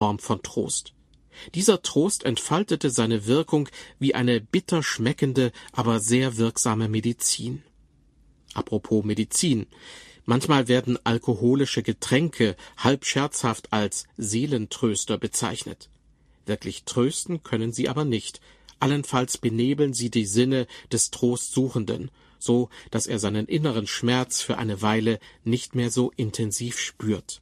Form von Trost. Dieser Trost entfaltete seine Wirkung wie eine bitter schmeckende, aber sehr wirksame Medizin. Apropos Medizin. Manchmal werden alkoholische Getränke halb scherzhaft als Seelentröster bezeichnet. Wirklich trösten können sie aber nicht. Allenfalls benebeln sie die Sinne des Trostsuchenden, so dass er seinen inneren Schmerz für eine Weile nicht mehr so intensiv spürt.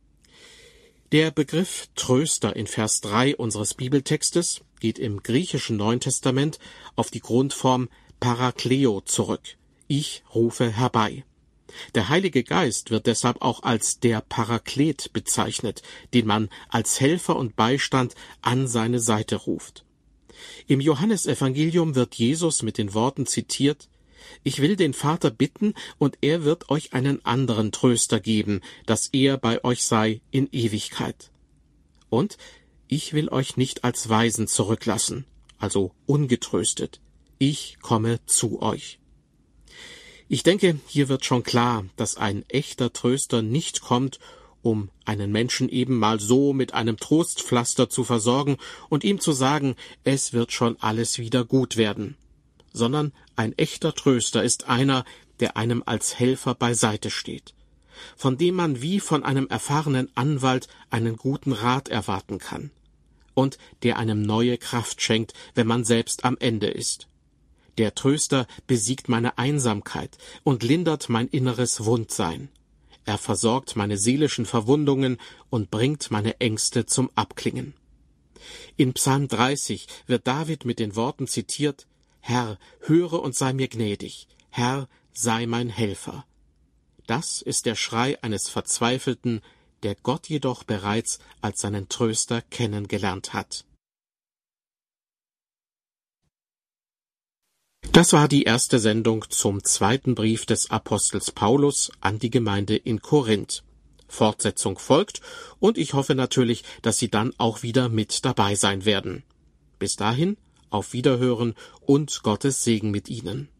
Der Begriff Tröster in Vers 3 unseres Bibeltextes geht im griechischen Neuen Testament auf die Grundform Parakleo zurück. Ich rufe herbei. Der Heilige Geist wird deshalb auch als der Paraklet bezeichnet, den man als Helfer und Beistand an seine Seite ruft. Im Johannesevangelium wird Jesus mit den Worten zitiert: Ich will den Vater bitten, und er wird euch einen anderen Tröster geben, dass er bei euch sei in Ewigkeit. Und ich will euch nicht als Waisen zurücklassen, also ungetröstet. Ich komme zu euch. Ich denke, hier wird schon klar, dass ein echter Tröster nicht kommt, um einen Menschen eben mal so mit einem Trostpflaster zu versorgen und ihm zu sagen, es wird schon alles wieder gut werden, sondern ein echter Tröster ist einer, der einem als Helfer beiseite steht, von dem man wie von einem erfahrenen Anwalt einen guten Rat erwarten kann und der einem neue Kraft schenkt, wenn man selbst am Ende ist. Der Tröster besiegt meine Einsamkeit und lindert mein inneres Wundsein. Er versorgt meine seelischen Verwundungen und bringt meine Ängste zum Abklingen. In Psalm 30 wird David mit den Worten zitiert: Herr, höre und sei mir gnädig. Herr, sei mein Helfer. Das ist der Schrei eines Verzweifelten, der Gott jedoch bereits als seinen Tröster kennengelernt hat. Das war die erste Sendung zum zweiten Brief des Apostels Paulus an die Gemeinde in Korinth. Fortsetzung folgt, und ich hoffe natürlich, dass Sie dann auch wieder mit dabei sein werden. Bis dahin, auf Wiederhören und Gottes Segen mit Ihnen.